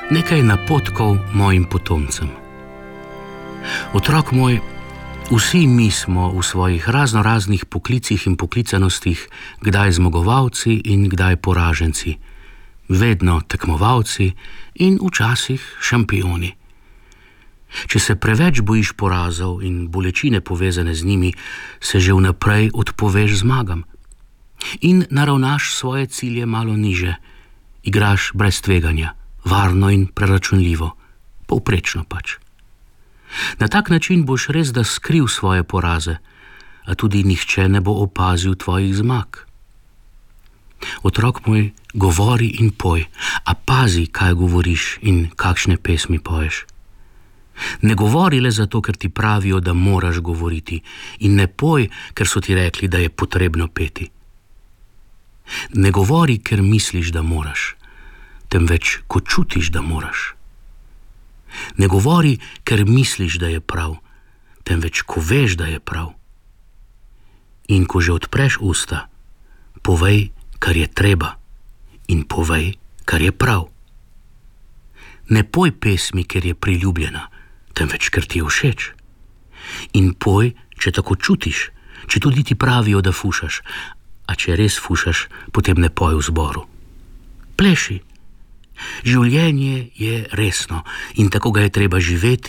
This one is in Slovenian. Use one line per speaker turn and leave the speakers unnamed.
Nekaj napotkov mojim potomcem. Otrok moj, vsi mi smo v svojih raznoraznih poklicih in poklicanostih kdaj zmagovalci in kdaj poraženci, vedno tekmovalci in včasih šampioni. Če se preveč bojiš porazov in bolečine povezane z njimi, se že vnaprej odpoveš zmagam in naravnaš svoje cilje malo niže, igraš brez tveganja, varno in preračunljivo, povprečno pač. Na tak način boš res da skril svoje poraze, a tudi nihče ne bo opazil tvojih zmag. Otrok moj, govori in poj, a pazi, kaj govoriš in kakšne pesmi poješ. Ne govori le zato, ker ti pravijo, da moraš govoriti, in ne poj, ker so ti rekli, da je potrebno peti. Ne govori, ker misliš, da moraš, temveč ko čutiš, da moraš. Ne govori, ker misliš, da je prav, temveč ko veš, da je prav. In ko že odpreš usta, povej, kar je treba, in povej, kar je prav. Ne poj pesmi, ker je priljubljena, temveč ker ti je všeč. In poj, če tako čutiš, če tudi ti pravijo, da fušaš, a če res fušaš, potem ne poj v zboru. Pleši. Življenje je resno in tako ga je treba živeti